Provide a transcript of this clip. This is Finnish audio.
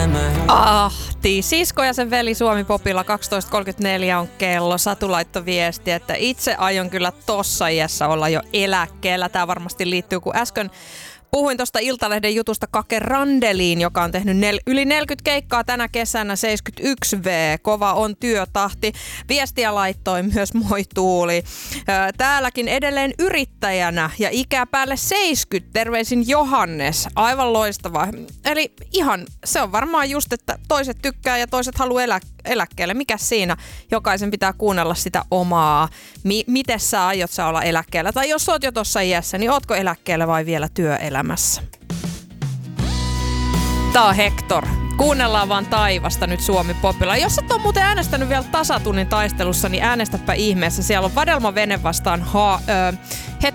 Ahti, sisko ja sen veli Suomi Popilla 12.34 on kello. Satu laittoi viesti, että itse aion kyllä tossa iässä olla jo eläkkeellä. Tämä varmasti liittyy, kun äsken puhuin tuosta Iltalehden jutusta Kake Randeliin, joka on tehnyt yli 40 keikkaa tänä kesänä, 71V. Kova on työtahti. Viestiä laittoi myös Moi Tuuli. Täälläkin edelleen yrittäjänä ja ikää päälle 70. Terveisin Johannes. Aivan loistava. Eli ihan, se on varmaan just, että toiset tykkää ja toiset haluaa eläkkeelle. Mikäs siinä? Jokaisen pitää kuunnella sitä omaa. Miten sä aiot sä olla eläkkeellä? Tai jos oot jo tuossa iässä, niin ootko eläkkeellä vai vielä työelämässä? Tää on Hector. Kuunnellaan vaan taivasta nyt Suomi Popilla. Jos et ole muuten äänestänyt vielä tasatunnin taistelussa, niin äänestäpä ihmeessä. Siellä on Vadelma Vene vastaan